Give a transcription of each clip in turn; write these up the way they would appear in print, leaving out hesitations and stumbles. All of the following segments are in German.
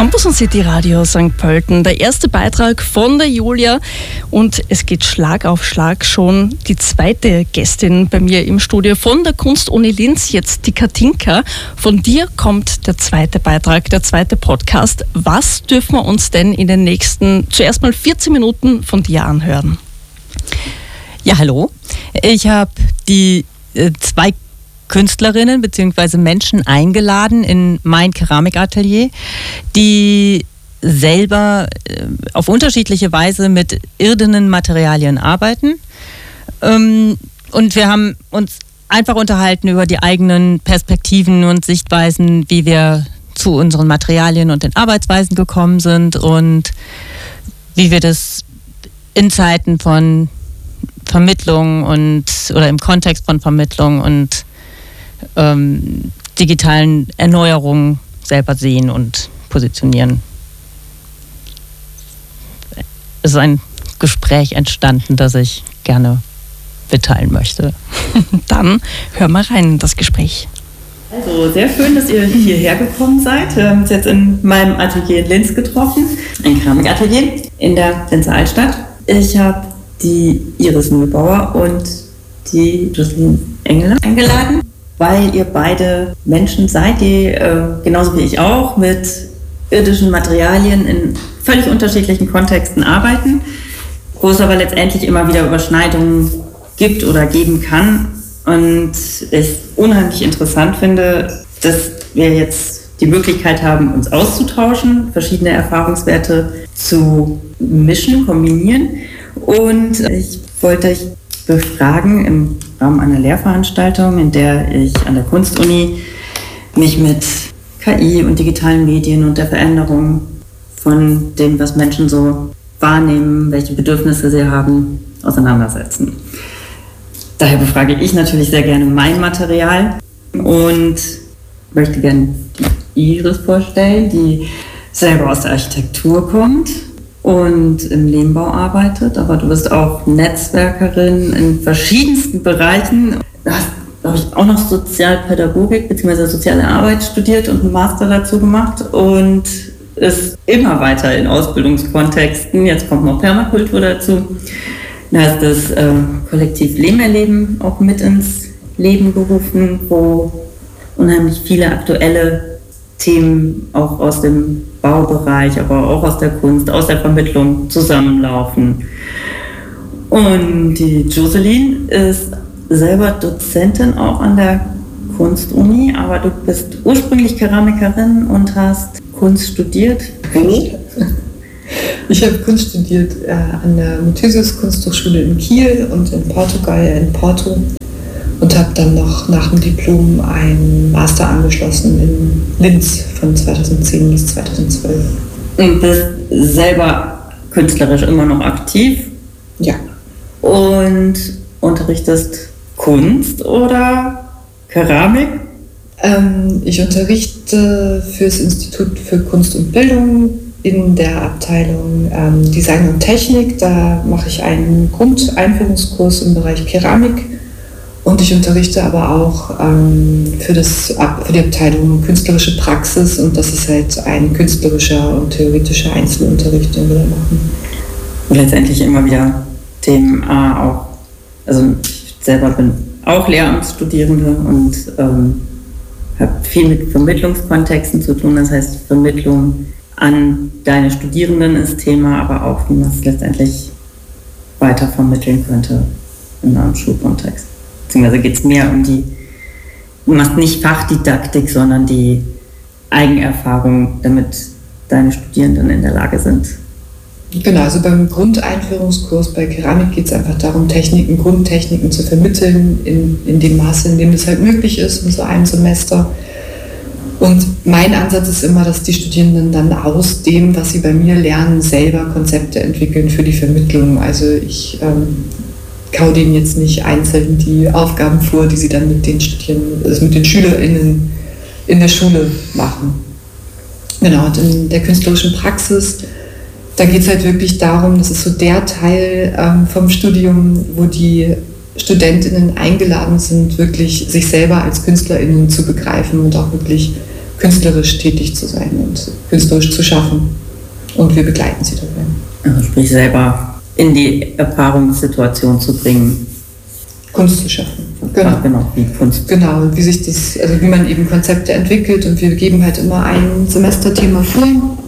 Campus und City Radio St. Pölten. Der erste Beitrag von der Julia und es geht Schlag auf Schlag schon die zweite Gästin bei mir im Studio von der Kunstuni Linz, jetzt die Katinka. Von dir kommt der zweite Beitrag, der zweite Podcast. Was dürfen wir uns denn in den nächsten, zuerst mal 14 Minuten von dir anhören? Ja, hallo. Ich habe die zwei Künstlerinnen bzw. Menschen eingeladen in mein Keramikatelier, die selber auf unterschiedliche Weise mit irdenen Materialien arbeiten. Und wir haben uns einfach unterhalten über die eigenen Perspektiven und Sichtweisen, wie wir zu unseren Materialien und den Arbeitsweisen gekommen sind und wie wir das in Zeiten von Vermittlung oder im Kontext von Vermittlung und digitalen Erneuerungen selber sehen und positionieren. Es ist ein Gespräch entstanden, das ich gerne mitteilen möchte. Dann hören wir rein in das Gespräch. Also sehr schön, dass ihr hierher gekommen seid. Wir haben uns jetzt in meinem Atelier in Linz getroffen, ein Keramikatelier in der Linzer Altstadt. Ich habe die Iris Mühlbauer und die Jocelyn Engler eingeladen, weil ihr beide Menschen seid, die genauso wie ich auch mit irdischen Materialien in völlig unterschiedlichen Kontexten arbeiten, wo es aber letztendlich immer wieder Überschneidungen gibt oder geben kann. Und ich unheimlich interessant finde, dass wir jetzt die Möglichkeit haben, uns auszutauschen, verschiedene Erfahrungswerte zu mischen, kombinieren. Und ich wollte euch befragen im Rahmen einer Lehrveranstaltung, in der ich an der Kunstuni mich mit KI und digitalen Medien und der Veränderung von dem, was Menschen so wahrnehmen, welche Bedürfnisse sie haben, auseinandersetzen. Daher befrage ich natürlich sehr gerne mein Material und möchte gerne die Iris vorstellen, die selber aus der Architektur kommt und im Lehmbau arbeitet, aber du bist auch Netzwerkerin in verschiedensten Bereichen. Du hast, glaube ich, auch noch Sozialpädagogik bzw. soziale Arbeit studiert und einen Master dazu gemacht und ist immer weiter in Ausbildungskontexten. Jetzt kommt noch Permakultur dazu. Du hast das Kollektiv Lehmerleben auch mit ins Leben gerufen, wo unheimlich viele aktuelle Themen auch aus dem Baubereich, aber auch aus der Kunst, aus der Vermittlung zusammenlaufen. Und die Jocelyn ist selber Dozentin auch an der Kunstuni, aber du bist ursprünglich Keramikerin und hast Kunst studiert. Nee. Ich habe Kunst studiert an der Muthesius Kunsthochschule in Kiel und in Portugal, in Porto. Und habe dann noch nach dem Diplom einen Master angeschlossen in Linz von 2010 bis 2012. Und bist selber künstlerisch immer noch aktiv? Ja. Und unterrichtest Kunst oder Keramik? Ich unterrichte fürs Institut für Kunst und Bildung in der Abteilung Design und Technik. Da mache ich einen Grundeinführungskurs im Bereich Keramik. Und ich unterrichte aber auch für die Abteilung künstlerische Praxis und das ist halt ein künstlerischer und theoretischer Einzelunterricht, den wir da machen. Und letztendlich immer wieder Themen auch, also ich selber bin auch Lehramtsstudierende und habe viel mit Vermittlungskontexten zu tun, das heißt Vermittlung an deine Studierenden ist Thema, aber auch wie man es letztendlich weiter vermitteln könnte in einem Schulkontext. Beziehungsweise geht es mehr um du machst nicht Fachdidaktik, sondern die Eigenerfahrung, damit deine Studierenden in der Lage sind. Genau, also beim Grundeinführungskurs bei Keramik geht es einfach darum, Grundtechniken zu vermitteln, in dem Maße, in dem das halt möglich ist in so einem Semester. Und mein Ansatz ist immer, dass die Studierenden dann aus dem, was sie bei mir lernen, selber Konzepte entwickeln für die Vermittlung. Also ich kau denen jetzt nicht einzeln die Aufgaben vor, die sie dann mit den SchülerInnen in der Schule machen. Genau, und in der künstlerischen Praxis, da geht es halt wirklich darum, das ist so der Teil vom Studium, wo die StudentInnen eingeladen sind, wirklich sich selber als KünstlerInnen zu begreifen und auch wirklich künstlerisch tätig zu sein und künstlerisch zu schaffen. Und wir begleiten sie dabei. Also sprich selber in die Erfahrungssituation zu bringen. Kunst zu schaffen. Genau, wie Kunst. Genau, und wie man eben Konzepte entwickelt, und wir geben halt immer ein Semesterthema vor,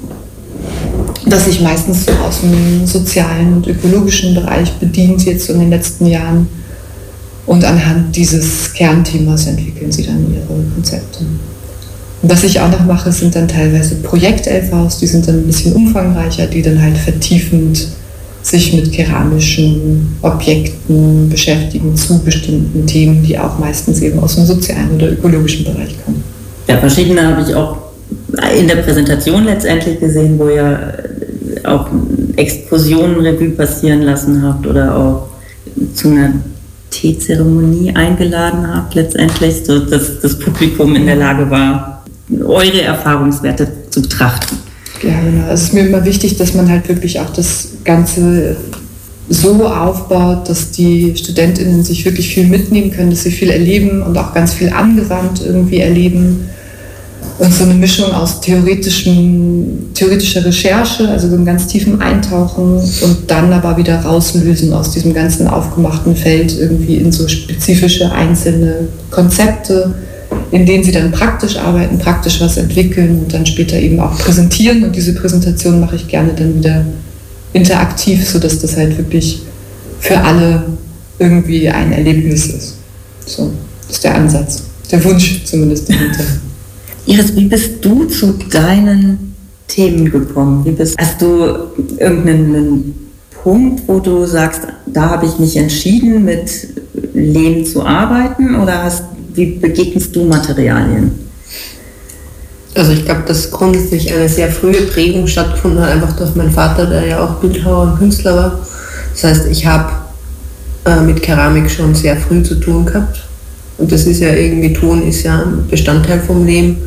das sich meistens so aus dem sozialen und ökologischen Bereich bedient, jetzt in den letzten Jahren. Und anhand dieses Kernthemas entwickeln sie dann ihre Konzepte. Und was ich auch noch mache, sind dann teilweise Projekt-LVs, die sind dann ein bisschen umfangreicher, die dann halt vertiefend sich mit keramischen Objekten beschäftigen zu bestimmten Themen, die auch meistens eben aus dem sozialen oder ökologischen Bereich kommen. Ja, verschiedene habe ich auch in der Präsentation letztendlich gesehen, wo ihr auch Exkursionen Revue passieren lassen habt oder auch zu einer Teezeremonie eingeladen habt letztendlich, so dass das Publikum in der Lage war, eure Erfahrungswerte zu betrachten. Ja, genau. Es ist mir immer wichtig, dass man halt wirklich auch das Ganze so aufbaut, dass die StudentInnen sich wirklich viel mitnehmen können, dass sie viel erleben und auch ganz viel angewandt irgendwie erleben. Und so eine Mischung aus theoretischer Recherche, also so einem ganz tiefen Eintauchen und dann aber wieder rauslösen aus diesem ganzen aufgemachten Feld irgendwie in so spezifische einzelne Konzepte, in denen sie dann praktisch arbeiten, praktisch was entwickeln und dann später eben auch präsentieren. Und diese Präsentation mache ich gerne dann wieder interaktiv, sodass das halt wirklich für alle irgendwie ein Erlebnis ist. So, das ist der Ansatz, der Wunsch zumindest dahinter. Iris, wie bist du zu deinen Themen gekommen? Hast du irgendeinen Punkt, wo du sagst, da habe ich mich entschieden, mit Lehm zu arbeiten, oder wie begegnest du Materialien? Also ich glaube, dass grundsätzlich eine sehr frühe Prägung stattgefunden hat, einfach durch meinen Vater, der ja auch Bildhauer und Künstler war. Das heißt, ich habe mit Keramik schon sehr früh zu tun gehabt. Und das ist ja irgendwie, Ton ist ja ein Bestandteil vom Leben.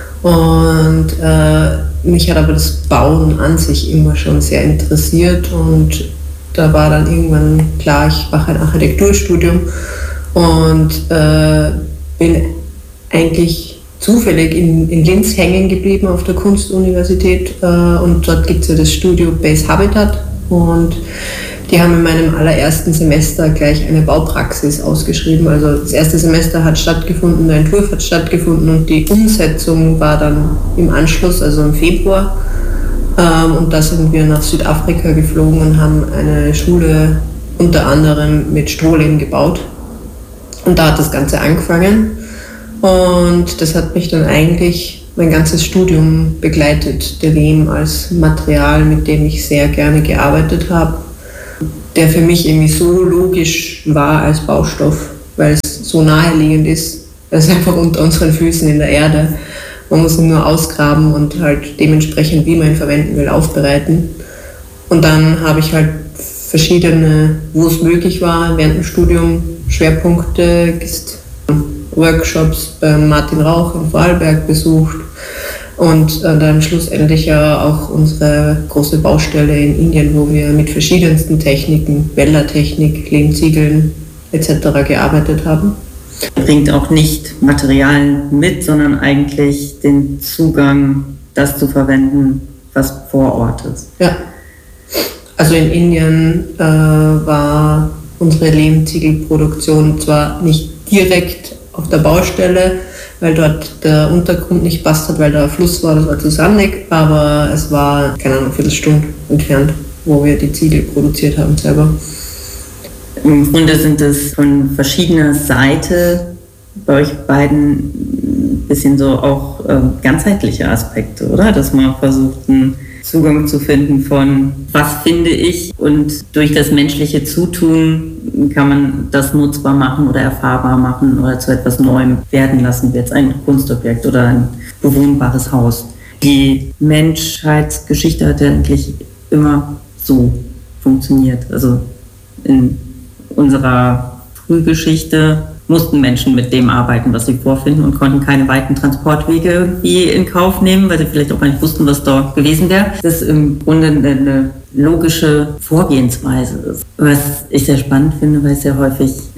Und mich hat aber das Bauen an sich immer schon sehr interessiert. Und da war dann irgendwann klar, ich mache ein Architekturstudium und bin eigentlich zufällig in Linz hängen geblieben auf der Kunstuniversität. Und dort gibt es ja das Studio Base Habitat. Und die haben in meinem allerersten Semester gleich eine Baupraxis ausgeschrieben. Also das erste Semester hat stattgefunden, der Entwurf hat stattgefunden und die Umsetzung war dann im Anschluss, also im Februar. Und da sind wir nach Südafrika geflogen und haben eine Schule unter anderem mit Strohlehm gebaut. Und da hat das Ganze angefangen. Und das hat mich dann eigentlich mein ganzes Studium begleitet, der Lehm als Material, mit dem ich sehr gerne gearbeitet habe, der für mich irgendwie so logisch war als Baustoff, weil es so naheliegend ist. Es ist einfach unter unseren Füßen in der Erde. Man muss ihn nur ausgraben und halt dementsprechend, wie man ihn verwenden will, aufbereiten. Und dann habe ich halt verschiedene, wo es möglich war, während dem Studium Schwerpunkte, Workshops bei Martin Rauch in Vorarlberg besucht. Und dann schlussendlich ja auch unsere große Baustelle in Indien, wo wir mit verschiedensten Techniken, Wäldertechnik, Lehmziegeln etc. gearbeitet haben. Bringt auch nicht Materialien mit, sondern eigentlich den Zugang, das zu verwenden, was vor Ort ist. Ja, also in Indien war unsere Lehmziegelproduktion zwar nicht direkt auf der Baustelle, weil dort der Untergrund nicht passt hat, weil da ein Fluss war, das war zu sandig, aber es war, keine Ahnung, eine Viertelstunde entfernt, wo wir die Ziegel produziert haben selber. Im Grunde sind es von verschiedener Seite bei euch beiden ein bisschen so auch ganzheitliche Aspekte, oder? Dass man versucht, einen Zugang zu finden von, was finde ich, und durch das menschliche Zutun kann man das nutzbar machen oder erfahrbar machen oder zu etwas Neuem werden lassen, wie jetzt ein Kunstobjekt oder ein bewohnbares Haus. Die Menschheitsgeschichte hat ja eigentlich immer so funktioniert. Also in unserer Frühgeschichte mussten Menschen mit dem arbeiten, was sie vorfinden, und konnten keine weiten Transportwege irgendwie in Kauf nehmen, weil sie vielleicht auch gar nicht wussten, was da gewesen wäre. Das ist im Grunde eine logische Vorgehensweise ist. Was ich sehr spannend finde, weil es sehr häufig in der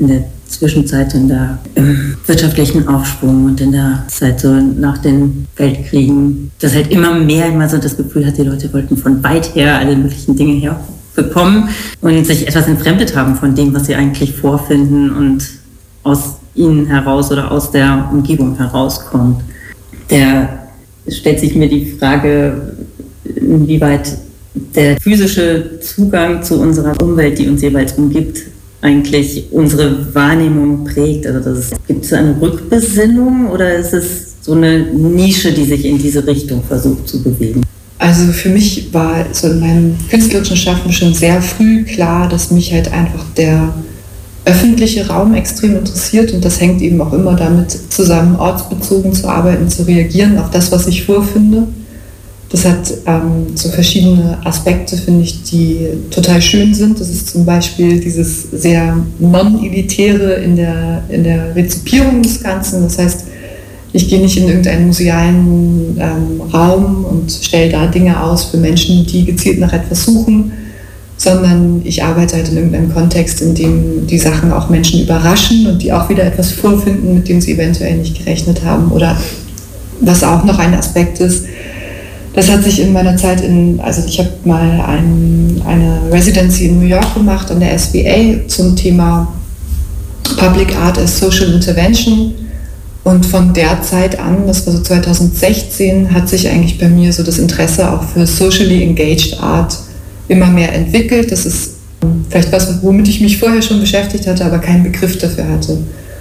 Zwischenzeit im wirtschaftlichen Aufschwung und in der Zeit so nach den Weltkriegen, dass halt immer mehr immer so das Gefühl hat, die Leute wollten von weit her alle möglichen Dinge herbekommen und sich etwas entfremdet haben von dem, was sie eigentlich vorfinden und aus ihnen heraus oder aus der Umgebung herauskommt. Da stellt sich mir die Frage, inwieweit der physische Zugang zu unserer Umwelt, die uns jeweils umgibt, eigentlich unsere Wahrnehmung prägt. Also gibt es eine Rückbesinnung oder ist es so eine Nische, die sich in diese Richtung versucht zu bewegen? Also für mich war so in meinem künstlerischen Schaffen schon sehr früh klar, dass mich halt einfach der öffentliche Raum extrem interessiert und das hängt eben auch immer damit zusammen, ortsbezogen zu arbeiten, zu reagieren auf das, was ich vorfinde. Das hat so verschiedene Aspekte, finde ich, die total schön sind. Das ist zum Beispiel dieses sehr non-elitäre in der Rezipierung des Ganzen. Das heißt, ich gehe nicht in irgendeinen musealen Raum und stelle da Dinge aus für Menschen, die gezielt nach etwas suchen, sondern ich arbeite halt in irgendeinem Kontext, in dem die Sachen auch Menschen überraschen und die auch wieder etwas vorfinden, mit dem sie eventuell nicht gerechnet haben. Oder was auch noch ein Aspekt ist, das hat sich in meiner Zeit also ich habe mal eine Residency in New York gemacht an der SVA zum Thema Public Art as Social Intervention und von der Zeit an, das war so 2016, hat sich eigentlich bei mir so das Interesse auch für socially engaged Art immer mehr entwickelt. Das ist vielleicht was, womit ich mich vorher schon beschäftigt hatte, aber keinen Begriff dafür hatte.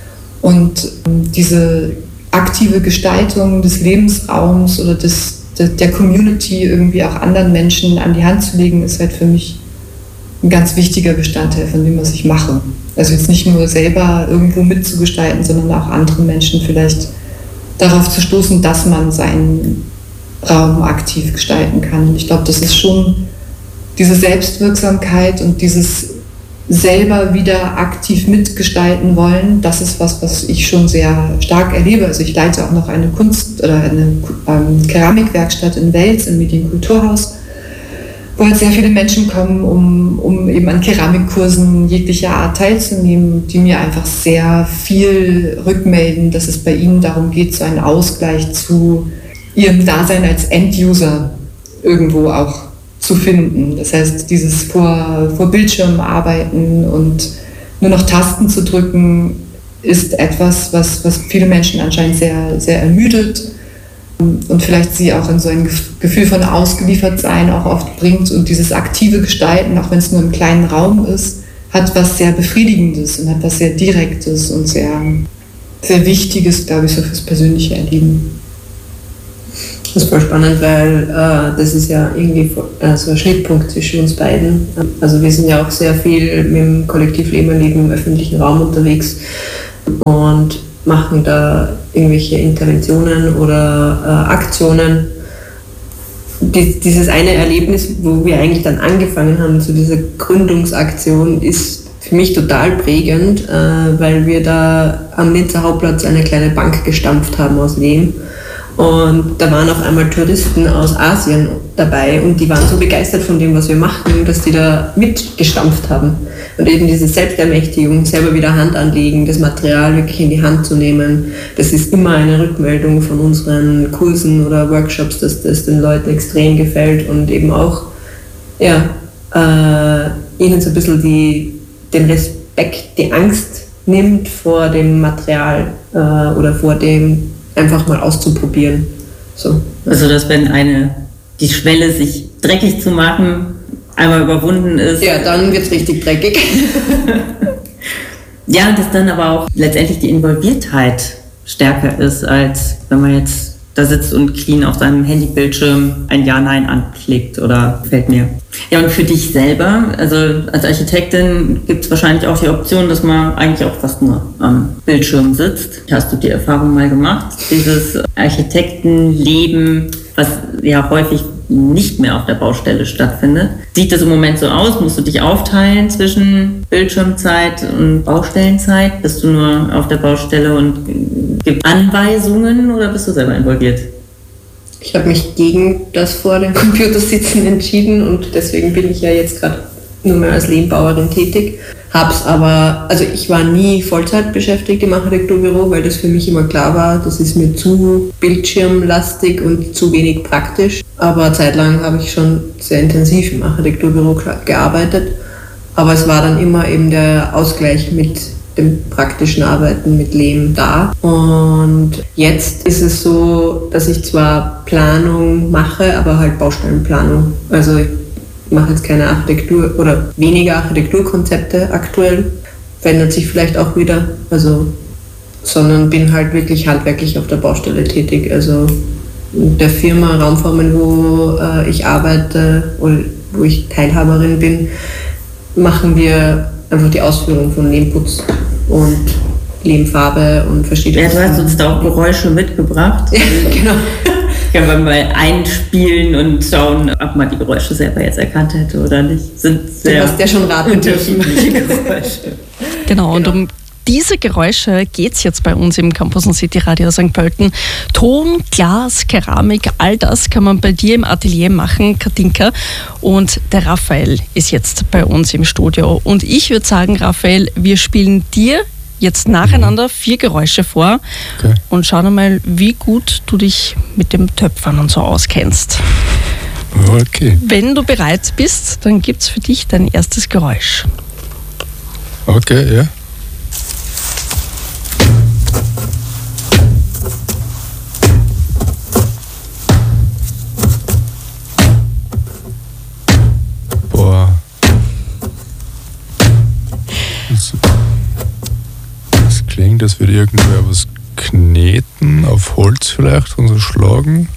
Und diese aktive Gestaltung des Lebensraums oder der Community irgendwie auch anderen Menschen an die Hand zu legen, ist halt für mich ein ganz wichtiger Bestandteil von dem, was ich mache. Also jetzt nicht nur selber irgendwo mitzugestalten, sondern auch andere Menschen vielleicht darauf zu stoßen, dass man seinen Raum aktiv gestalten kann. Und ich glaube, das ist schon diese Selbstwirksamkeit und dieses selber wieder aktiv mitgestalten wollen, das ist was ich schon sehr stark erlebe. Also ich leite auch noch eine Kunst- oder eine Keramikwerkstatt in Wels, im Medienkulturhaus, wo halt sehr viele Menschen kommen, um eben an Keramikkursen jeglicher Art teilzunehmen, die mir einfach sehr viel rückmelden, dass es bei ihnen darum geht, so einen Ausgleich zu ihrem Dasein als End-User irgendwo auch zu finden. Das heißt, dieses vor Bildschirmen arbeiten und nur noch Tasten zu drücken, ist etwas, was viele Menschen anscheinend sehr, sehr ermüdet und vielleicht sie auch in so ein Gefühl von Ausgeliefertsein auch oft bringt. Und dieses aktive Gestalten, auch wenn es nur im kleinen Raum ist, hat was sehr Befriedigendes und hat was sehr Direktes und sehr, sehr Wichtiges, glaube ich, so fürs persönliche Erleben. Das ist voll spannend, weil das ist ja irgendwie so ein Schnittpunkt zwischen uns beiden. Also wir sind ja auch sehr viel mit dem Kollektivleben im öffentlichen Raum unterwegs und machen da irgendwelche Interventionen oder Aktionen. Dieses eine Erlebnis, wo wir eigentlich dann angefangen haben, zu dieser Gründungsaktion, ist für mich total prägend, weil wir da am Linzer Hauptplatz eine kleine Bank gestampft haben aus Lehm. Und da waren auf einmal Touristen aus Asien dabei und die waren so begeistert von dem, was wir machen, dass die da mitgestampft haben. Und eben diese Selbstermächtigung, selber wieder Hand anlegen, das Material wirklich in die Hand zu nehmen, das ist immer eine Rückmeldung von unseren Kursen oder Workshops, dass das den Leuten extrem gefällt und eben auch ihnen so ein bisschen den Respekt, die Angst nimmt vor dem Material oder vor dem einfach mal auszuprobieren. So. Also dass wenn die Schwelle, sich dreckig zu machen, einmal überwunden ist. Ja, dann wird es richtig dreckig. Ja, und dass dann aber auch letztendlich die Involviertheit stärker ist, als wenn man jetzt da sitzt und clean auf seinem Handybildschirm ein Ja-Nein anklickt oder fällt mir. Ja, und für dich selber, also als Architektin gibt es wahrscheinlich auch die Option, dass man eigentlich auch fast nur am Bildschirm sitzt. Hast du die Erfahrung mal gemacht? Dieses Architektenleben, was ja häufig nicht mehr auf der Baustelle stattfindet. Sieht das im Moment so aus? Musst du dich aufteilen zwischen Bildschirmzeit und Baustellenzeit? Bist du nur auf der Baustelle und gibst Anweisungen oder bist du selber involviert? Ich habe mich gegen das vor dem Computer sitzen entschieden und deswegen bin ich ja jetzt gerade nur mehr als Lehmbauerin tätig. Hab's aber, also ich war nie Vollzeit beschäftigt im Architekturbüro, weil das für mich immer klar war, das ist mir zu bildschirmlastig und zu wenig praktisch. Aber zeitlang habe ich schon sehr intensiv im Architekturbüro gearbeitet. Aber es war dann immer eben der Ausgleich mit dem praktischen Arbeiten mit Lehm da. Und jetzt ist es so, dass ich zwar Planung mache, aber halt Baustellenplanung. Also ich mache jetzt keine Architektur oder weniger Architekturkonzepte aktuell. Verändert sich vielleicht auch wieder. Sondern bin halt wirklich handwerklich auf der Baustelle tätig. Also in der Firma Raumformen, wo ich arbeite oder wo ich Teilhaberin bin, machen wir einfach die Ausführung von Lehmputz und Lehmfarbe und verschiedene. Ja, du hast uns da auch Geräusche mitgebracht. Ja, genau. Können wir mal einspielen und schauen, ob man die Geräusche selber jetzt erkannt hätte oder nicht. Sind sehr du hast ja schon raten dürfen. unterschiedliche Geräusche. Genau, und um diese Geräusche geht es jetzt bei uns im Campus City Radio St. Pölten. Ton, Glas, Keramik, all das kann man bei dir im Atelier machen, Katinka. Und der Raphael ist jetzt bei uns im Studio. Und ich würde sagen, Raphael, wir spielen dir jetzt nacheinander 4 Geräusche vor und schauen einmal, wie gut du dich mit dem Töpfern und so auskennst. Okay. Wenn du bereit bist, dann gibt es für dich dein erstes Geräusch. Okay, ja. Boah. Das klingt, als würde irgendwer was kneten, auf Holz vielleicht und so schlagen.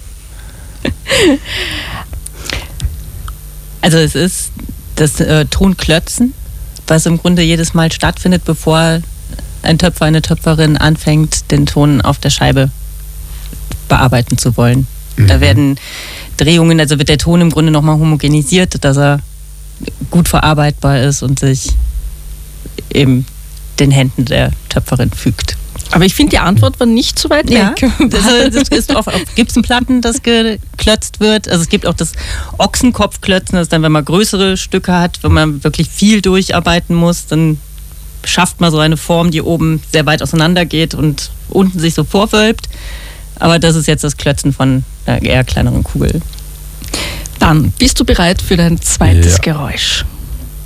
Also es ist das Tonklötzen, was im Grunde jedes Mal stattfindet, bevor ein Töpfer, eine Töpferin anfängt, den Ton auf der Scheibe bearbeiten zu wollen. Da werden Drehungen, also wird der Ton im Grunde nochmal homogenisiert, dass er gut verarbeitbar ist und sich eben den Händen der Töpferin fügt. Aber ich finde, die Antwort war nicht so weit weg. Also das ist auf Gipsenplatten, das geklötzt wird. Also es gibt auch das Ochsenkopfklötzen, das ist dann, wenn man größere Stücke hat, wenn man wirklich viel durcharbeiten muss, dann schafft man so eine Form, die oben sehr weit auseinander geht und unten sich so vorwölbt. Aber das ist jetzt das Klötzen von einer eher kleineren Kugel. Dann bist du bereit für dein zweites Geräusch.